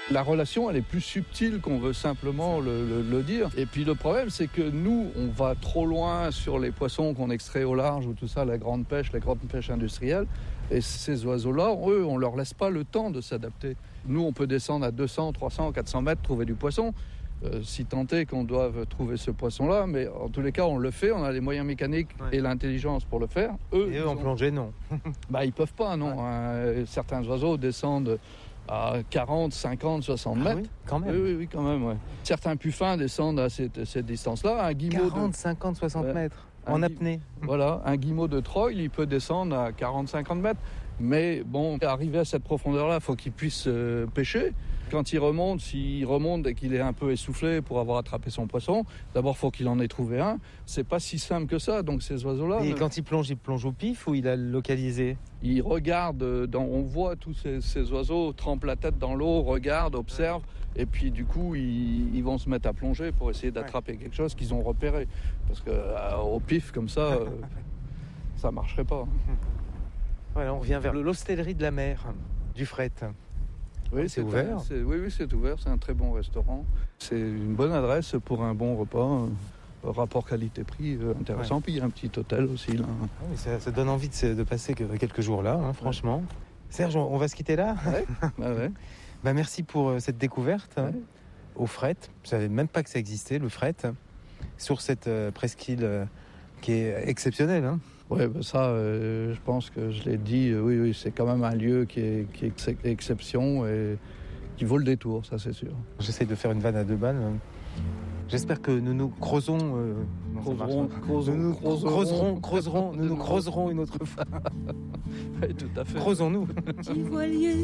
La relation, elle est plus subtile qu'on veut simplement le dire. Et puis le problème, c'est que nous, on va trop loin sur les poissons qu'on extrait au large ou tout ça, la grande pêche industrielle. Et ces oiseaux-là, eux, on leur laisse pas le temps de s'adapter. Nous, on peut descendre à 200, 300, 400 mètres, trouver du poisson. Si tant est qu'on doive trouver ce poisson-là, mais en tous les cas, on le fait, on a les moyens mécaniques et l'intelligence pour le faire. Eux, en plongée, non. Ils peuvent pas, non. Certains oiseaux descendent à 40, 50, 60 mètres. Oui, quand même. Oui, quand même, ouais. Certains puffins descendent à cette distance-là. Un guillemot 40, 50, 60 mètres en apnée. Voilà, un guillemot de Troil, il peut descendre à 40, 50 mètres. Mais bon, arrivé à cette profondeur-là, il faut qu'il puisse pêcher. Quand il remonte, s'il remonte et qu'il est un peu essoufflé pour avoir attrapé son poisson, d'abord, il faut qu'il en ait trouvé un. C'est pas si simple que ça, donc ces oiseaux-là... Et quand il plonge au pif ou il a localisé ? Il regarde, on voit tous ces oiseaux trempent la tête dans l'eau, regardent, observent, et puis du coup, ils vont se mettre à plonger pour essayer d'attraper quelque chose qu'ils ont repéré. Parce qu'au pif, comme ça, ça marcherait pas. Voilà, on revient vers l'hostellerie de la mer, du Fret. Oui, c'est ouvert. Oui, c'est ouvert. C'est un très bon restaurant. C'est une bonne adresse pour un bon repas. Rapport qualité-prix intéressant. Puis il y a un petit hôtel aussi. Là. Ça donne envie de passer quelques jours là, franchement. Serge, on va se quitter là. Ouais. Merci pour cette découverte au Fret. Je savais même pas que ça existait, le Fret, sur cette presqu'île qui est exceptionnelle. Oui, ça, je pense que je l'ai dit. Oui, c'est quand même un lieu qui est exception et qui vaut le détour, ça c'est sûr. J'essaie de faire une vanne à 2 balles. J'espère que nous nous creuserons une autre fois. Oui, tout à fait. Creusons-nous.